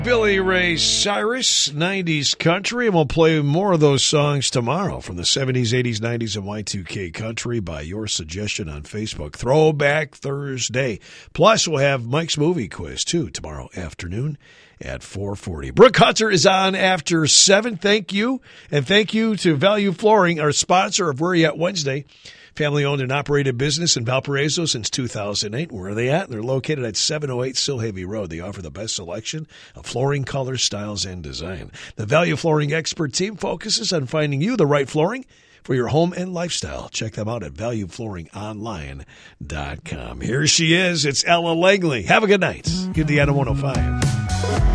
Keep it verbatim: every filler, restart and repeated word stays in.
Billy Ray Cyrus, nineties country, and we'll play more of those songs tomorrow from the seventies, eighties, nineties, and Y two K country by your suggestion on Facebook. Throwback Thursday. Plus, we'll have Mike's movie quiz, too, tomorrow afternoon at four forty. Brooke Hunter is on after seven. Thank you, and thank you to Value Flooring, our sponsor of Where You At Wednesday. Family-owned and operated business in Valparaiso since two thousand eight. Where are they at? They're located at seven oh eight Silhavy Road. They offer the best selection of flooring, colors, styles, and design. The Value Flooring expert team focuses on finding you the right flooring for your home and lifestyle. Check them out at value flooring online dot com. Here she is. It's Ella Langley. Have a good night. Indiana one oh five.